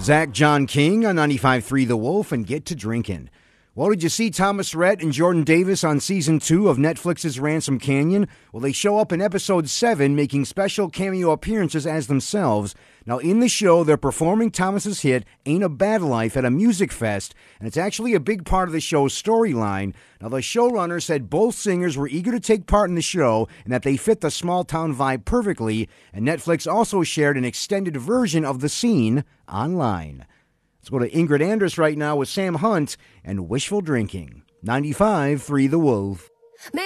Zach John King on 95.3 The Wolf, and get to drinking. Well, did you see Thomas Rhett and Jordan Davis on Season 2 of Netflix's Ransom Canyon? Well, they show up in Episode 7, making special cameo appearances as themselves. Now, in the show, they're performing Thomas's hit, Ain't a Bad Life, at a music fest, and it's actually a big part of the show's storyline. Now, the showrunner said both singers were eager to take part in the show and that they fit the small-town vibe perfectly, and Netflix also shared an extended version of the scene online. Let's go to Ingrid Andress right now with Sam Hunt and Wishful Drinking. 95.3 The Wolf.